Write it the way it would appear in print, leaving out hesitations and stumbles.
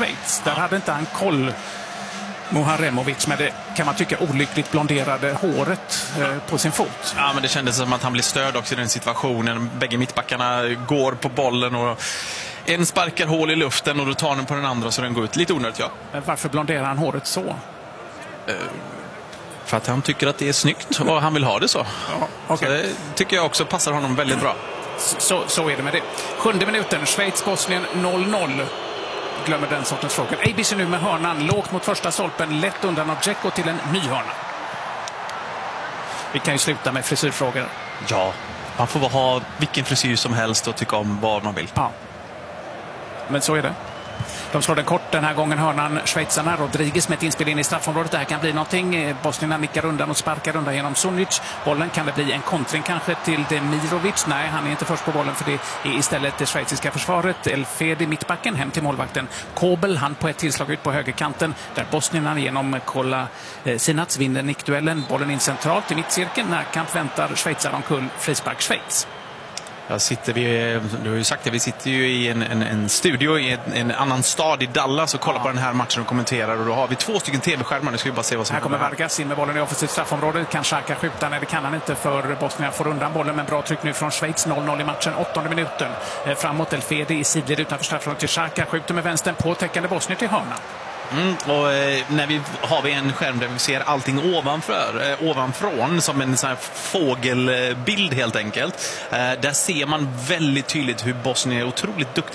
Schweiz. Där hade inte han koll, Muharemovic, med det kan man tycka olyckligt blonderade håret på sin fot. Ja, men det kändes som att han blev störd också i den situationen. Bägge mittbackarna går på bollen och en sparkar hål i luften och då tar den på den andra så den går ut. Lite onödigt, ja. Men varför blonderar han håret så? För att han tycker att det är snyggt och han vill ha det så. Ja, okay. Så det tycker jag också passar honom väldigt bra. Så är det med det. 7:e minuten, Schweiz-Bosnien 0-0. Glömmer den sortens frågor. ABC nu med hörnan, lågt mot första stolpen, lätt undan av Dzeko till en ny hörna. Vi kan ju sluta med frisyrfrågor. Ja, man får ha vilken frisyr som helst och tycka om vad man vill. Ja, men så är det. De slår den kort den här gången, hörnan, schweizarna. Rodriguez med ett inspel in i straffområdet. Det här kan bli någonting. Bosnierna nickar undan och sparkar undan genom Sunic. Bollen, kan det bli en kontring kanske till Demirovic? Nej, han är inte först på bollen, för det är istället det schweiziska försvaret. Elfedi mittbacken hem till målvakten Kobel. Han på ett tillslag ut på högerkanten där bosnierna genom Kola Sinac vinner nickduellen. Bollen in centralt i mittcirkeln. Närkamp väntar schweizar omkull. Frispark Schweiz. Du har ju sagt det, vi sitter ju i en studio i en annan stad i Dallas och kollar på den här matchen och kommenterar, och då har vi 2 stycken tv-skärmar. Nu ska vi bara se vad som här kommer Vargas in med bollen i offensivt straffområde. Kan Xhaka skjuta? Nej, det kan han inte, för Bosnien får undan bollen, men bra tryck nu från Schweiz. 0-0 i matchen, 8:e minuten. Framåt Elfedi i sidled utanför straffområdet till Xhaka. Skjuter med vänstern på täckande Bosnien till hörna. Och när har vi en skärm där vi ser allting ovanifrån som en sån här fågelbild helt enkelt. Där ser man väldigt tydligt hur Bosnien är otroligt duktiga